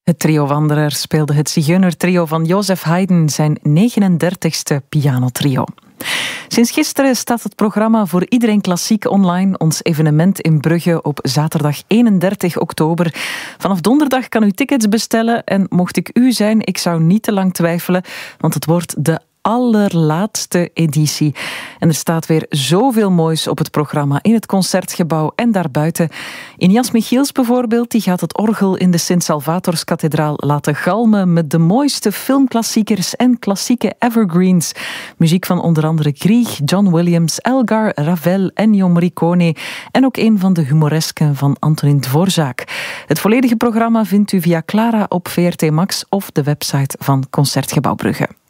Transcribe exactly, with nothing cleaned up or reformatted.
Het trio Wanderer speelde het Zigeunertrio van Joseph Haydn zijn negenendertigste pianotrio. Sinds gisteren staat het programma Voor Iedereen Klassiek online, ons evenement in Brugge op zaterdag eenendertig oktober. Vanaf donderdag kan u tickets bestellen en mocht ik u zijn, ik zou niet te lang twijfelen, want het wordt de allerlaatste editie. En er staat weer zoveel moois op het programma in het Concertgebouw en daarbuiten. Inias Michiels bijvoorbeeld, die gaat het orgel in de Sint-Salvatorskathedraal laten galmen met de mooiste filmklassiekers en klassieke evergreens. Muziek van onder andere Grieg, John Williams, Elgar, Ravel, Ennio Morricone en ook een van de humoresken van Antonin Dvorak. Het volledige programma vindt u via Clara op V R T Max of de website van Concertgebouw Brugge.